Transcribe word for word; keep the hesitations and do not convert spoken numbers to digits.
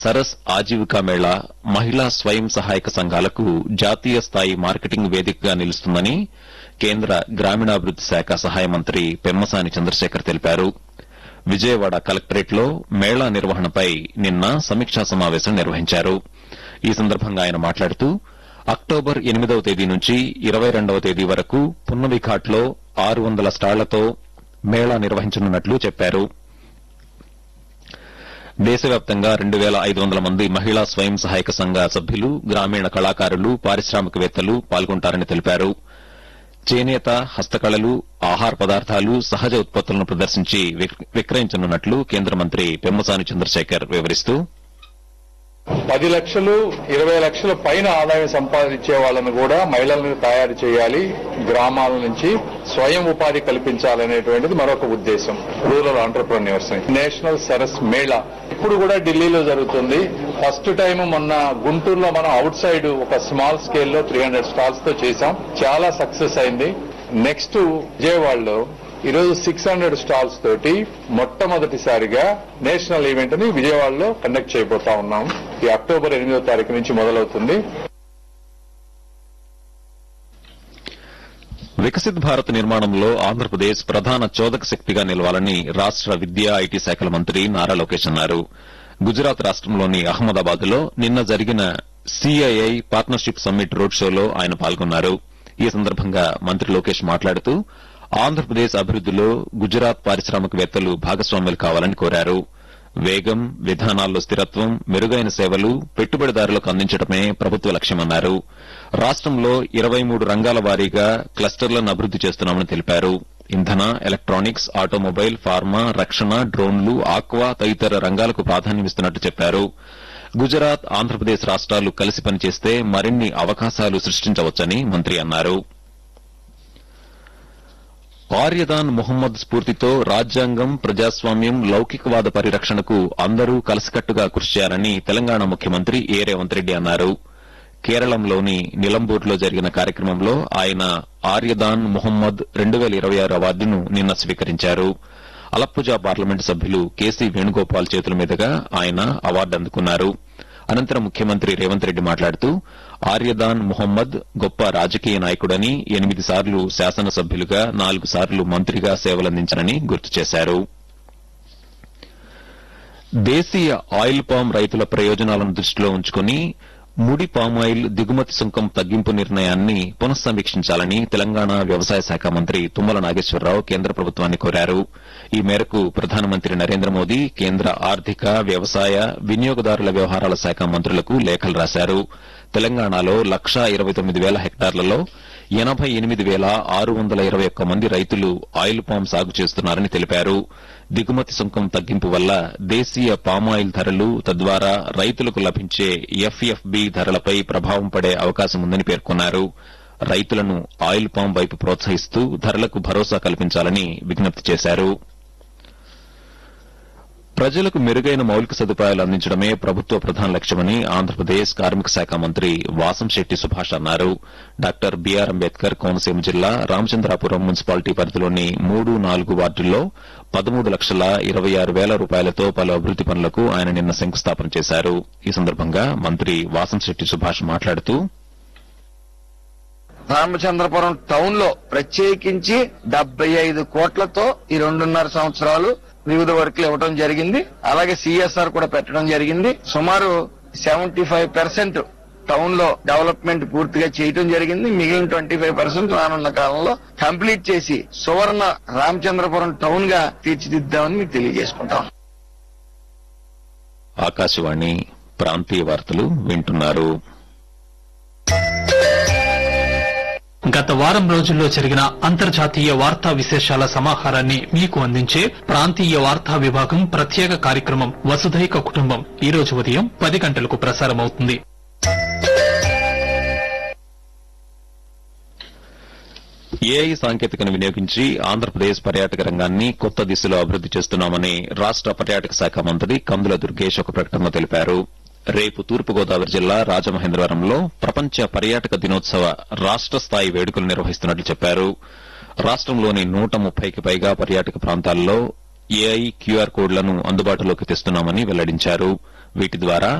సరస్ ఆజీవికా మేళా మహిళా స్వయం సహాయక సంఘాలకు జాతీయ స్థాయి మార్కెటింగ్ వేదికగా నిలుస్తుందని కేంద్ర గ్రామీణాభివృద్ది శాఖ సహాయ మంత్రి పెమ్మసాని చంద్రశేఖర్ తెలిపారు. విజయవాడ కలెక్టరేట్లో మేళా నిర్వహణపై నిన్న సమీక్షా సమావేశం నిర్వహించారు. ఈ సందర్భంగా ఆయన మాట్లాడుతూ అక్టోబర్ ఎనిమిదవ తేదీ నుంచి ఇరవై రెండవ తేదీ వరకు పున్నమిఘాట్లో ఆరు వందల స్టాళ్లతో మేళా నిర్వహించనున్నట్లు చెప్పారు. దేశవ్యాప్తంగా రెండు పేల ఐదు వందల మంది మహిళా స్వయం సహాయక సంఘ సభ్యులు, గ్రామీణ కళాకారులు, పారిశ్రామికవేత్తలు పాల్గొంటారని తెలిపారు. చేనేత, హస్తకళలు, ఆహార పదార్థాలు, సహజ ఉత్పత్తులను ప్రదర్శించి విక్రయించనున్నట్లు కేంద్ర మంత్రి పెమ్మసాని చంద్రశేఖర్ వివరిస్తూ పది లక్షలు ఇరవై లక్షల పైన ఆదాయం సంపాదించే వాళ్ళను కూడా మహిళలను తయారు చేయాలి, గ్రామాల నుంచి స్వయం ఉపాధి కల్పించాలనేటువంటిది మరొక ఉద్దేశం. Rural entrepreneurs national Saras Mela ఇప్పుడు కూడా ఢిల్లీలో జరుగుతుంది. ఫస్ట్ టైం మొన్న గుంటూరులో మనం అవుట్ సైడ్ ఒక స్మాల్ స్కేల్ లో త్రీ హండ్రెడ్ స్టాల్స్ తో చేశాం. చాలా సక్సెస్ అయింది. నెక్స్ట్ విజయవాడలో ఈరోజు సిక్స్ హండ్రెడ్ స్టాల్స్ తోటి మొట్టమొదటిసారిగా నేషనల్ ఈవెంట్ ని విజయవాడలో కండక్ట్ చేయబోతా ఉన్నాం. ఈ అక్టోబర్ ఎనిమిదో తారీఖు నుంచి మొదలవుతుంది. వికసిత్ భారత్ నిర్మాణంలో ఆంధ్రప్రదేశ్ ప్రధాన చోదక శక్తిగా నిలవాలని రాష్ట విద్యా, ఐటీ శాఖల మంత్రి నారా లోకేష్ అన్నారు. గుజరాత్ రాష్టంలోని అహ్మదాబాద్ లో నిన్న జరిగిన సీఐఐ పార్ట్నర్షిప్ సమ్మిట్ రోడ్ షోలో ఆయన పాల్గొన్నారు. ఈ సందర్భంగా మంత్రి లోకేష్ మాట్లాడుతూ ఆంధ్రప్రదేశ్ అభివృద్దిలో గుజరాత్ పారిశ్రామికవేత్తలు భాగస్వాములు కావాలని కోరారు. వేగం, విధానాల్లో స్థిరత్వం, మెరుగైన సేవలు పెట్టుబడిదారులకు అందించడమే ప్రభుత్వ లక్ష్యమన్నారు. రాష్టంలో ఇరవై మూడు రంగాల వారీగా క్లస్టర్లను అభివృద్ది చేస్తున్నామని తెలిపారు. ఇంధన, ఎలక్ట్రానిక్స్, ఆటోమొబైల్, ఫార్మా, రక్షణ, డ్రోన్లు, ఆక్వా తదితర రంగాలకు ప్రాధాన్యమిస్తున్నట్టు చెప్పారు. గుజరాత్, ఆంధ్రప్రదేశ్ రాష్ట్రాలు కలిసి పనిచేస్తే మరిన్ని అవకాశాలు సృష్టించవచ్చని మంత్రి అన్నారు. ఆర్యదాన్ మొహమ్మద్ స్ఫూర్తితో రాజ్యాంగం, ప్రజాస్వామ్యం, లౌకికవాద పరిరక్షణకు అందరూ కలిసికట్టుగా కృషి చేయాలని తెలంగాణ ముఖ్యమంత్రి ఏ రేవంత్ రెడ్డి అన్నారు. కేరళంలోని నిలంబూర్లో జరిగిన కార్యక్రమంలో ఆయన ఆర్యదాన్ మొహమ్మద్ రెండు పేల ఇరవై ఆరు అవార్డును నిన్న స్వీకరించారు. అలప్పుజా పార్లమెంటు సభ్యులు కేసీ వేణుగోపాల్ చేతుల మీదుగా ఆయన అవార్డు అందుకున్నారు. అనంతరం ముఖ్యమంత్రి రేవంత్ రెడ్డి మాట్లాడుతూ ఆర్యదాన్ మొహమ్మద్ గొప్ప రాజకీయ నాయకుడని, ఎనిమిది సార్లు శాసనసభ్యులుగా, నాలుగు సార్లు మంత్రిగా సేవలందించారని గుర్తు చేశారు. దేశీయ ఆయిల్ పామ్ రైతుల ప్రయోజనాలను దృష్టిలో ఉంచుకుని ముడి పామాయిల్ దిగుమతి సుంకం తగ్గింపు నిర్ణయాన్ని పునఃసమీక్షించాలని తెలంగాణ వ్యవసాయ శాఖ మంత్రి తుమ్మల నాగేశ్వరరావు కేంద్ర ప్రభుత్వాన్ని కోరారు. ఈ మేరకు ప్రధానమంత్రి నరేంద్ర మోదీ కేంద్ర ఆర్థిక, వ్యవసాయ, వినియోగదారుల వ్యవహారాల శాఖ మంత్రులకు లేఖలు రాశారు. తెలంగాణలో లక్షా ఇరవై తొమ్మిది వేల హెక్టార్లలో ఎనబై ఎనిమిది వేల ఆరు వందల ఇరవై ఒక్క మంది రైతులు ఆయిల్ పామ్ సాగు చేస్తున్నారని తెలిపారు. దిగుమతి సుంకం తగ్గింపు వల్ల దేశీయ పామాయిల్ ధరలు, తద్వారా రైతులకు లభించే ఎఫ్ఎఫ్బీ ధరలపై ప్రభావం పడే అవకాశం ఉందని పేర్కొన్నారు. రైతులను ఆయిల్ పామ్ వైపు ప్రోత్సహిస్తూ ధరలకు భరోసా కల్పించాలని విజ్ఞప్తి చేశారు. ప్రజలకు మెరుగైన మౌలిక సదుపాయాలు అందించడమే ప్రభుత్వ ప్రధాన లక్ష్యమని ఆంధ్రప్రదేశ్ కార్మిక శాఖ మంత్రి వాసంశెట్టి సుభాష్ అన్నారు. డాక్టర్ బీఆర్ అంబేద్కర్ కోనసీమ జిల్లా రామచంద్రాపురం మున్సిపాలిటీ పరిధిలోని మూడు, నాలుగు వార్డుల్లో పదమూడు లక్షల ఇరవై ఆరు వేల రూపాయలతో పలు అభివృద్ది పనులకు ఆయన నిన్న శంకుస్థాపన చేశారు. ఈ సందర్భంగా మంత్రి వాసంశెట్టి సుభాష్ మాట్లాడుతూ రామచంద్రపురం టౌన్ లో ప్రత్యేకించి డెబ్బై ఐదు కోట్లతో ఈ రెండున్నర సంవత్సరాలు వివిధ వర్కులు ఇవ్వడం జరిగింది. అలాగే సిఎస్ఆర్ కూడా పెట్టడం జరిగింది. సుమారు సెవెంటీ ఫైవ్ పర్సెంట్ టౌన్ లో డెవలప్మెంట్ పూర్తిగా చేయడం జరిగింది. మిగిలిన ట్వంటీ ఫైవ్ పర్సెంట్ రానున్న కాలంలో కంప్లీట్ చేసి సువర్ణ రామచంద్రపురం టౌన్ గా తీర్చిదిద్దామని మీకు తెలియజేసుకుంటాం. ఆకాశవాణి ప్రాంతీయ వార్తలు వింటున్నారు. గత వారం రోజుల్లో జరిగిన అంతర్జాతీయ వార్తా విశేషాల సమాహారాన్ని మీకు అందించే ప్రాంతీయ వార్తా విభాగం ప్రత్యేక కార్యక్రమం వసుధైక కుటుంబం ఈ రోజు ఉదయం పది గంటలకు ప్రసారమవుతుంది. ఏఐ సాంకేతికను వినియోగించి ఆంధ్రప్రదేశ్ పర్యాటక రంగాన్ని కొత్త దిశలో అభివృద్ది చేస్తున్నామని రాష్ట పర్యాటక శాఖ మంత్రి కందుల దుర్గేష్ ఒక ప్రకటనలో తెలిపారు. రేపు తూర్పుగోదావరి జిల్లా రాజమహేంద్రవరంలో ప్రపంచ పర్యాటక దినోత్సవ రాష్ట స్థాయి వేడుకలు నిర్వహిస్తున్నట్లు చెప్పారు. రాష్టంలోని నూట ముప్పైకి పైగా పర్యాటక ప్రాంతాల్లో ఏఐ క్యూఆర్ కోడ్లను అందుబాటులోకి తెస్తున్నామని వెల్లడించారు. వీటి ద్వారా